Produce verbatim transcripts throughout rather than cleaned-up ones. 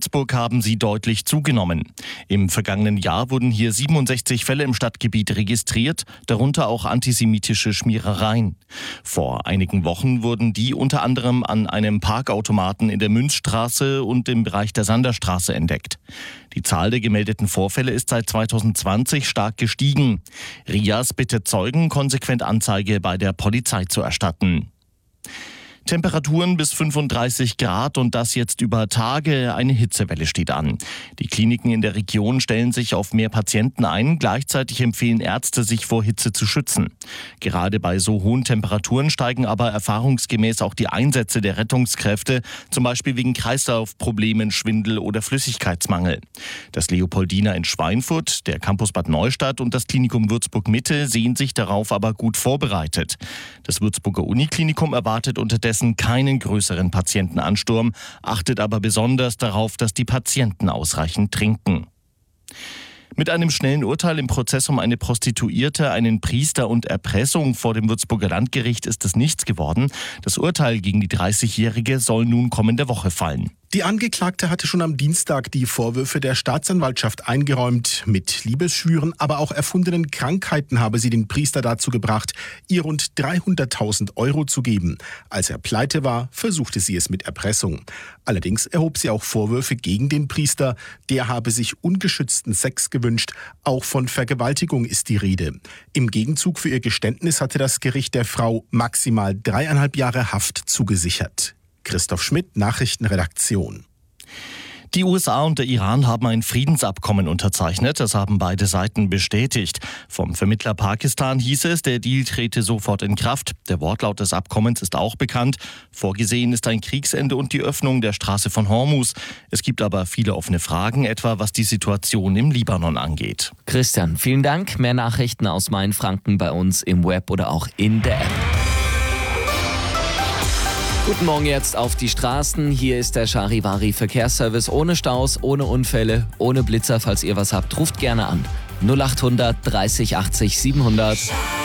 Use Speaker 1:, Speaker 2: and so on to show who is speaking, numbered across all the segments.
Speaker 1: Würzburg haben sie deutlich zugenommen. Im vergangenen Jahr wurden hier siebenundsechzig Fälle im Stadtgebiet registriert, darunter auch antisemitische Schmierereien. Vor einigen Wochen wurden die unter anderem an einem Parkautomaten in der Münzstraße und im Bereich der Sanderstraße entdeckt. Die Zahl der gemeldeten Vorfälle ist seit zweitausendzwanzig stark gestiegen. Rias bittet Zeugen, konsequent Anzeige bei der Polizei zu erstatten. Temperaturen bis fünfunddreißig Grad und das jetzt über Tage. Eine Hitzewelle steht an. Die Kliniken in der Region stellen sich auf mehr Patienten ein. Gleichzeitig empfehlen Ärzte, sich vor Hitze zu schützen. Gerade bei so hohen Temperaturen steigen aber erfahrungsgemäß auch die Einsätze der Rettungskräfte, zum Beispiel wegen Kreislaufproblemen, Schwindel oder Flüssigkeitsmangel. Das Leopoldina in Schweinfurt, der Campus Bad Neustadt und das Klinikum Würzburg Mitte sehen sich darauf aber gut vorbereitet. Das Würzburger Uniklinikum erwartet unterdessen keinen größeren Patientenansturm, achtet aber besonders darauf, dass die Patienten ausreichend trinken. Mit einem schnellen Urteil im Prozess um eine Prostituierte, einen Priester und Erpressung vor dem Würzburger Landgericht ist es nichts geworden. Das Urteil gegen die dreißigjährige soll nun kommende Woche fallen.
Speaker 2: Die Angeklagte hatte schon am Dienstag die Vorwürfe der Staatsanwaltschaft eingeräumt. Mit Liebesschwüren, aber auch erfundenen Krankheiten habe sie den Priester dazu gebracht, ihr rund dreihunderttausend Euro zu geben. Als er pleite war, versuchte sie es mit Erpressung. Allerdings erhob sie auch Vorwürfe gegen den Priester. Der habe sich ungeschützten Sex gewünscht. Auch von Vergewaltigung ist die Rede. Im Gegenzug für ihr Geständnis hatte das Gericht der Frau maximal dreieinhalb Jahre Haft zugesichert. Christoph Schmidt, Nachrichtenredaktion.
Speaker 1: Die U S A und der Iran haben ein Friedensabkommen unterzeichnet. Das haben beide Seiten bestätigt. Vom Vermittler Pakistan hieß es, der Deal trete sofort in Kraft. Der Wortlaut des Abkommens ist auch bekannt. Vorgesehen ist ein Kriegsende und die Öffnung der Straße von Hormuz. Es gibt aber viele offene Fragen, etwa was die Situation im Libanon angeht.
Speaker 3: Christian, vielen Dank. Mehr Nachrichten aus Mainfranken bei uns im Web oder auch in der App. Guten Morgen jetzt auf die Straßen. Hier ist der Charivari Verkehrsservice ohne Staus, ohne Unfälle, ohne Blitzer. Falls ihr was habt, ruft gerne an. null achthundert dreißig achtzig siebenhundert.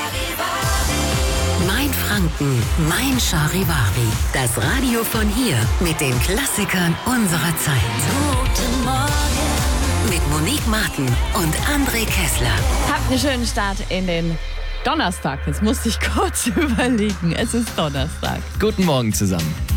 Speaker 4: Mainfranken, mein Charivari. Das Radio von hier mit den Klassikern unserer Zeit. Guten Morgen. Mit Monique Martin und André Kessler.
Speaker 5: Habt einen schönen Start in den Donnerstag. Jetzt musste ich kurz überlegen. Es ist Donnerstag.
Speaker 3: Guten Morgen zusammen.